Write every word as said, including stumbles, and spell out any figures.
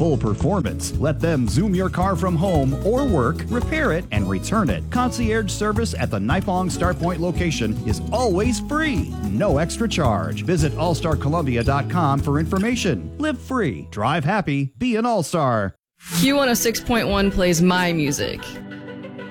full performance. Let them zoom your car from home or work, repair it, and return it. Concierge service at the Nipong StarPoint location is always free. No extra charge. Visit all star columbia dot com for information. Live free. Drive happy. Be an all-star. Q one oh six point one plays my music.